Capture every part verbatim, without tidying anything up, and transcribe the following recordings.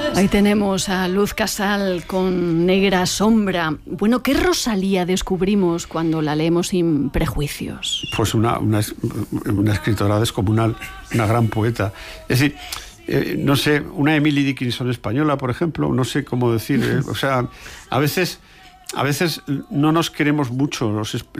Ahí tenemos a Luz Casal con Negra Sombra. Bueno, ¿qué Rosalía descubrimos cuando la leemos sin prejuicios? Pues una, una, una escritora descomunal, una gran poeta. Es decir, eh, no sé, una Emily Dickinson española, por ejemplo, no sé cómo decir. Eh, o sea, a veces... A veces no nos queremos mucho, los, los,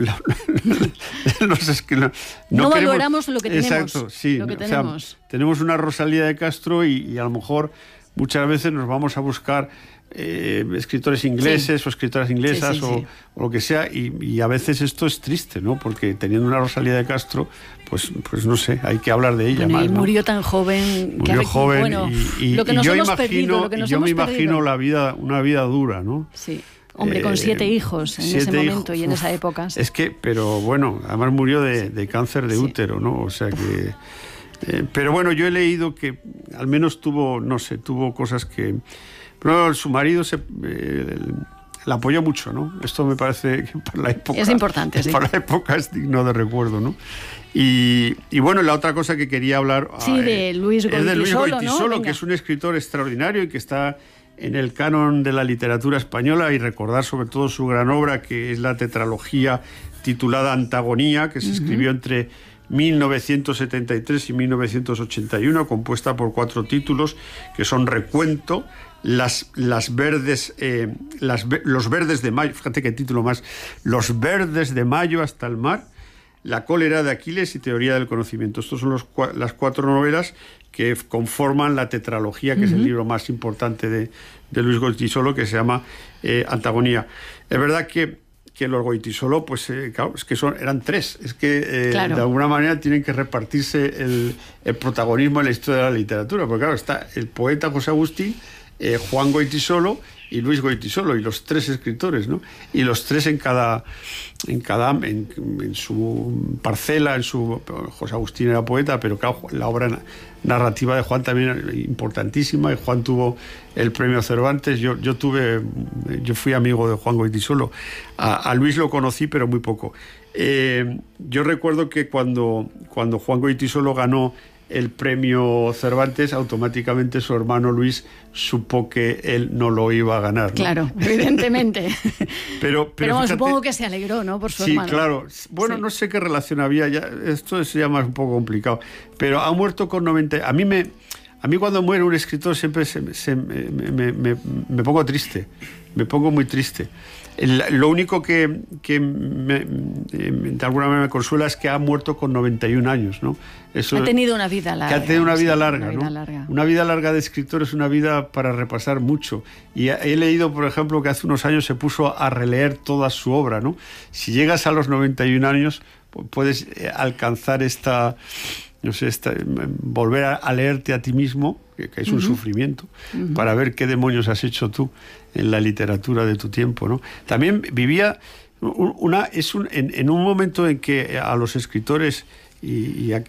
los no, no, no valoramos lo que tenemos. Exacto, sí. Lo que o tenemos. Sea, tenemos una Rosalía de Castro y, y a lo mejor muchas veces nos vamos a buscar eh, escritores ingleses sí. o escritoras inglesas sí, sí, o, sí. o lo que sea y, y a veces esto es triste, ¿no? Porque teniendo una Rosalía de Castro, pues, pues no sé, hay que hablar de ella bueno, más, y ¿no? murió tan joven. Murió que, joven bueno, y, y, lo que y nos yo hemos imagino, perdido, lo que nos y yo hemos me imagino perdido. la vida, una vida dura, ¿no? Sí. Hombre, con siete eh, hijos en siete ese momento hijos, y en esa época. Sí. Es que, pero bueno, además murió de, de cáncer de sí. útero, ¿no? O sea que... Eh, pero bueno, yo he leído que al menos tuvo, no sé, tuvo cosas que... Pero su marido se... Eh, la apoyó mucho, ¿no? Esto me parece que para la época... Es importante, sí. Para la época es digno de recuerdo, ¿no? Y, y bueno, la otra cosa que quería hablar... Sí, eh, de Luis Goitisolo, es de Luis Goitisolo, ¿no? que es un escritor extraordinario y que está... en el canon de la literatura española y recordar sobre todo su gran obra que es la tetralogía titulada Antagonía, que se uh-huh. escribió entre mil novecientos setenta y tres y mil novecientos ochenta y uno, compuesta por cuatro títulos que son Recuento, las, las verdes, eh, las, los verdes de mayo, fíjate qué título más, Los verdes de mayo hasta el mar, La cólera de Aquiles y Teoría del conocimiento. Estos son los, las cuatro novelas que conforman la tetralogía, que uh-huh. es el libro más importante de, de Luis Goitisolo, que se llama eh, Antagonía. Es verdad que, que los Goitisolo, pues eh, claro, es que son, eran tres, es que eh, claro. de alguna manera tienen que repartirse el, el protagonismo en la historia de la literatura, porque claro, está el poeta José Agustín, eh, Juan Goitisolo y Luis Goitisolo, y los tres escritores, ¿no? Y los tres en cada, en cada, en, en su parcela, en su... José Agustín era poeta, pero claro, la obra narrativa de Juan también era importantísima, y Juan tuvo el premio Cervantes. Yo, yo tuve, yo fui amigo de Juan Goitisolo. A, a Luis lo conocí, pero muy poco. Eh, yo recuerdo que cuando, cuando Juan Goitisolo ganó el premio Cervantes, automáticamente su hermano Luis supo que él no lo iba a ganar, ¿no? Claro, evidentemente. pero pero, pero bueno, fíjate, supongo que se alegró, ¿no? Por su sí, hermano. Sí, claro. Bueno, sí. no sé qué relación había, ya, esto es ya más un poco complicado. Pero ha muerto con noventa... A mí, me, a mí cuando muere un escritor siempre se, se, me, me, me, me pongo triste, me pongo muy triste. El, lo único que, que me, de alguna manera me consuela es que ha muerto con noventa y un años, ¿no? Eso, ha tenido una vida larga. Que ha tenido una vida sí, larga, una vida ¿no? larga. Una vida larga de escritor es una vida para repasar mucho. Y he leído, por ejemplo, que hace unos años se puso a releer toda su obra, ¿no? Si llegas a los noventa y un años, puedes alcanzar esta... no sé, esta, volver a, a leerte a ti mismo, que, que es un uh-huh. sufrimiento, uh-huh. para ver qué demonios has hecho tú en la literatura de tu tiempo, ¿no? También vivía una, es un, en, en un momento en que a los escritores y, y, a,